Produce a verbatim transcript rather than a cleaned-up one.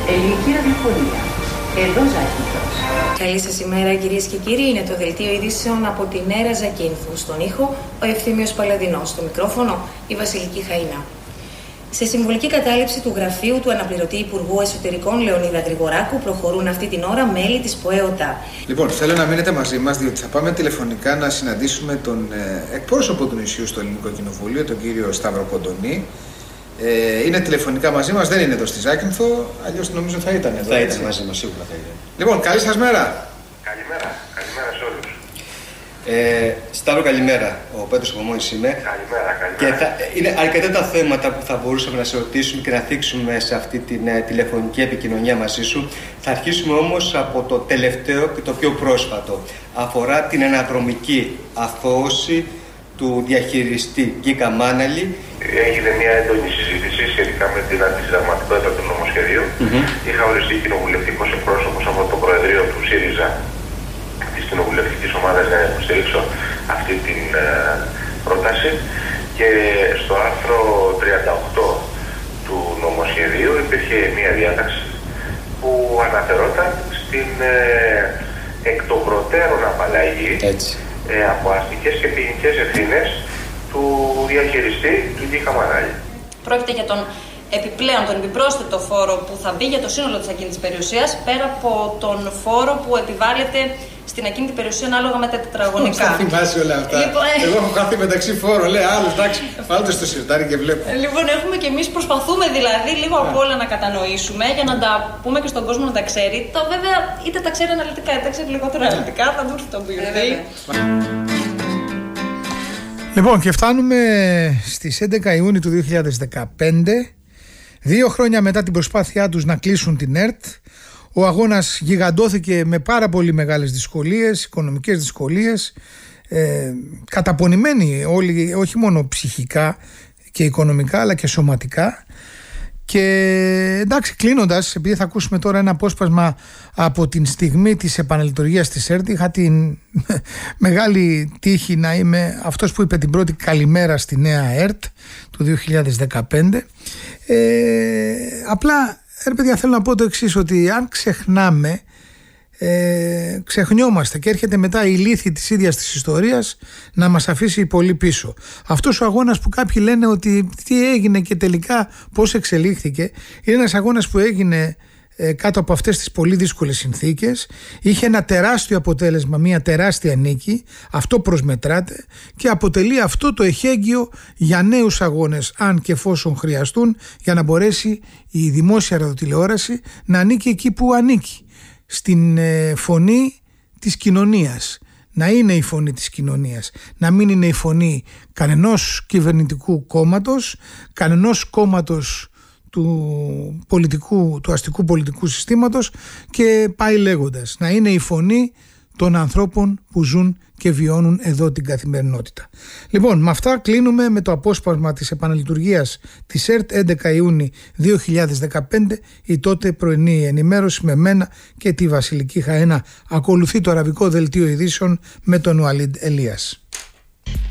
Ελληνική ραδιοφωνία. Εδώ Ζάκυνθος. Καλή σας ημέρα κυρίες και κύριοι. Είναι το δελτίο ειδήσεων από την Έρα Ζακύνθου. Στον ήχο ο Ευθύμιος Παλαδινός. Στο μικρόφωνο η Βασιλική Χαΐνα. Σε συμβολική κατάληψη του γραφείου του αναπληρωτή Υπουργού Εσωτερικών Λεωνίδα Γρηγοράκου προχωρούν αυτή την ώρα μέλη της ΠΟΕΟΤΑ. Λοιπόν, θέλω να μείνετε μαζί μας, διότι θα πάμε τηλεφωνικά να συναντήσουμε τον ε, εκπρόσωπο του νησιού στο Ελληνικό Κοινοβούλιο, τον κύριο Σταύρο Κοντονή. Ε, είναι τηλεφωνικά μαζί μας, δεν είναι εδώ στη Ζάκυνθο, αλλιώς νομίζω θα ήταν εδώ. Θα ήταν μαζί μας, σίγουρα θα ήταν. Λοιπόν, καλή σας μέρα. Καλημέρα, καλημέρα σε όλους. Ε, Σταύρο, καλημέρα. Ο Πέτρος Απομόνης είμαι. Καλημέρα, καλημέρα. Και θα, είναι αρκετά τα θέματα που θα μπορούσαμε να σε ρωτήσουμε και να θίξουμε σε αυτή τη ε, τηλεφωνική επικοινωνία μαζί σου. Θα αρχίσουμε όμως από το τελευταίο και το πιο πρόσφατο. Αφορά την αναδρομική αθώωση του διαχειριστή Γκίκα Μάναλη. Έγινε μια έντονη συζήτηση σχετικά με την αντισυνταγματικότητα του νομοσχεδίου. Mm-hmm. Είχα οριστεί κοινοβουλευτικός εκπρόσωπος από το Προεδρείο του ΣΥΡΙΖΑ της κοινοβουλευτικής ομάδας για να υποστηρίξω αυτή την ε, πρόταση. Και στο άρθρο τριάντα οκτώ του νομοσχεδίου υπήρχε μια διάταξη που αναφερόταν στην ε, εκ των προτέρων απαλλαγή ε, από αστικές και ποινικές ευθύνες του διαχειριστή του Γκίκα Μάναλη. Πρόκειται για τον επιπλέον, τον επιπρόσθετο φόρο που θα μπει για το σύνολο της ακίνητης περιουσίας, πέρα από τον φόρο που επιβάλλεται στην ακίνητη περιουσία ανάλογα με τα τετραγωνικά. Θα θυμάσαι όλα αυτά. Λοιπόν, εγώ έχω χαθεί μεταξύ φόρο, λέει άλλο, εντάξει, βάλτε στο σιρτάρι και βλέπω. Λοιπόν, έχουμε και εμείς προσπαθούμε δηλαδή λίγο από όλα να κατανοήσουμε για να τα πούμε και στον κόσμο να τα ξέρει. Το βέβαια είτε τα ξέρει αναλυτικά είτε τα ξέρει λιγότερο αναλυτικά, θα του έρθει το μπιουρδί. Λοιπόν, και φτάνουμε στις έντεκα Ιουνίου του δύο χιλιάδες δεκαπέντε, δύο χρόνια μετά την προσπάθειά τους να κλείσουν την ΕΡΤ. Ο αγώνας γιγαντώθηκε με πάρα πολύ μεγάλες δυσκολίες, οικονομικές δυσκολίες, ε, καταπονημένοι όλοι, όχι μόνο ψυχικά και οικονομικά αλλά και σωματικά. Και εντάξει, κλείνοντας, επειδή θα ακούσουμε τώρα ένα απόσπασμα από την στιγμή της επαναλειτουργίας της ΕΡΤ, είχα την μεγάλη τύχη να είμαι αυτός που είπε την πρώτη καλημέρα στη νέα ΕΡΤ του δύο χιλιάδες δεκαπέντε. Ε, απλά, ρε παιδιά, θέλω να πω το εξής, ότι αν ξεχνάμε, Ε, ξεχνιόμαστε και έρχεται μετά η λύθη της ίδιας της ιστορίας να μας αφήσει πολύ πίσω. Αυτός ο αγώνας που κάποιοι λένε ότι τι έγινε και τελικά πώς εξελίχθηκε, είναι ένας αγώνας που έγινε ε, κάτω από αυτές τις πολύ δύσκολες συνθήκες, είχε ένα τεράστιο αποτέλεσμα, μια τεράστια νίκη, αυτό προσμετράται και αποτελεί αυτό το εχέγγυο για νέους αγώνες αν και εφόσον χρειαστούν, για να μπορέσει η δημόσια ραδιοτηλεόραση να ανήκει εκεί που ανήκει, στην ε, φωνή της κοινωνίας, να είναι η φωνή της κοινωνίας, να μην είναι η φωνή κανενός κυβερνητικού κόμματος, κανενός κόμματος του πολιτικού, του αστικού πολιτικού συστήματος και πάει λέγοντας, να είναι η φωνή των ανθρώπων που ζουν και βιώνουν εδώ την καθημερινότητα. Λοιπόν, με αυτά κλείνουμε με το απόσπασμα της επαναλειτουργίας της ΕΡΤ έντεκα Ιουνίου δύο χιλιάδες δεκαπέντε, η τότε πρωινή ενημέρωση με μένα και τη Βασιλική Χαΐνα. Ακολουθεί το αραβικό δελτίο ειδήσεων με τον Ουαλίντ Ελίας.